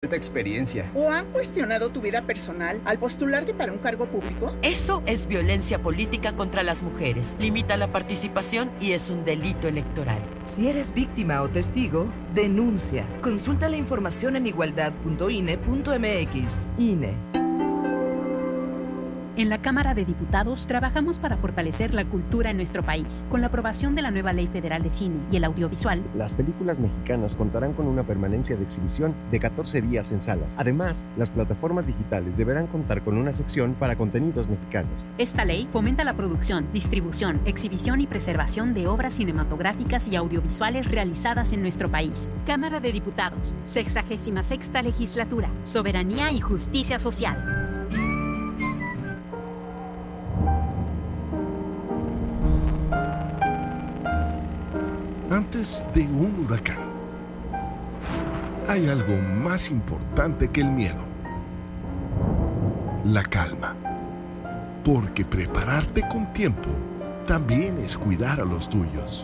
experiencia. ¿O han cuestionado tu vida personal al postularte para un cargo público? Eso es violencia política contra las mujeres. Limita la participación y es un delito electoral. Si eres víctima o testigo, denuncia. Consulta la información en igualdad.ine.mx. INE. En la Cámara de Diputados trabajamos para fortalecer la cultura en nuestro país. Con la aprobación de la nueva Ley Federal de Cine y el Audiovisual, las películas mexicanas contarán con una permanencia de exhibición de 14 días en salas. Además, las plataformas digitales deberán contar con una sección para contenidos mexicanos. Esta ley fomenta la producción, distribución, exhibición y preservación de obras cinematográficas y audiovisuales realizadas en nuestro país. Cámara de Diputados, 66ª Legislatura, Soberanía y Justicia Social. Antes de un huracán, hay algo más importante que el miedo: la calma. Porque prepararte con tiempo también es cuidar a los tuyos.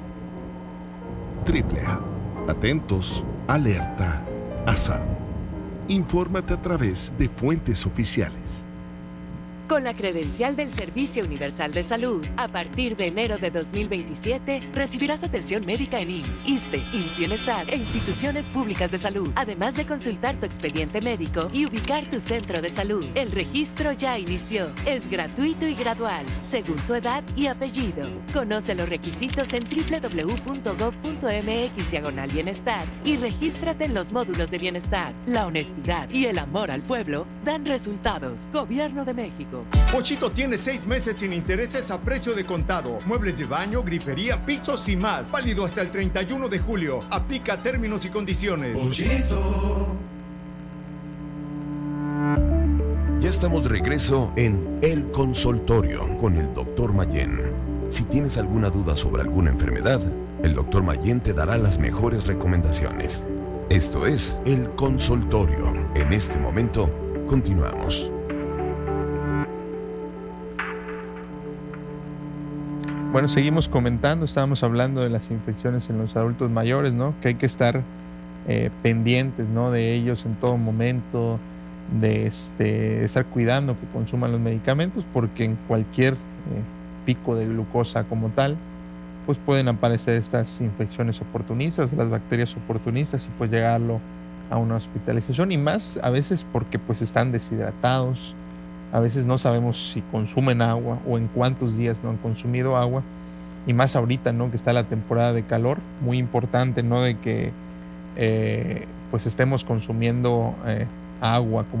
AAA. Atentos, alerta, a salvo. Infórmate a través de fuentes oficiales. Con la credencial del Servicio Universal de Salud, a partir de enero de 2027, recibirás atención médica en IMSS, ISSSTE, IMSS Bienestar e instituciones públicas de salud, además de consultar tu expediente médico y ubicar tu centro de salud. El registro ya inició. Es gratuito y gradual, según tu edad y apellido. Conoce los requisitos en www.gov.mx/bienestar y regístrate en los módulos de bienestar. La honestidad y el amor al pueblo dan resultados. Gobierno de México. Pochito tiene 6 meses sin intereses a precio de contado. Muebles de baño, grifería, pisos y más. Válido hasta el 31 de julio. Aplica términos y condiciones. Pochito. Ya estamos de regreso en El Consultorio con el Dr. Mayén. Si tienes alguna duda sobre alguna enfermedad, el Dr. Mayén te dará las mejores recomendaciones. Esto es El Consultorio. En este momento, continuamos. Bueno, seguimos comentando, estábamos hablando de las infecciones en los adultos mayores, ¿no? Que hay que estar pendientes, ¿no? De ellos en todo momento, de estar cuidando que consuman los medicamentos, porque en cualquier pico de glucosa como tal, pues pueden aparecer estas infecciones oportunistas, las bacterias oportunistas, y pues llegarlo a una hospitalización, y más a veces porque pues están deshidratados. A veces no sabemos si consumen agua o en cuántos días no han consumido agua, y más ahorita, ¿no? Que está la temporada de calor, muy importante, ¿no? De que pues estemos consumiendo agua como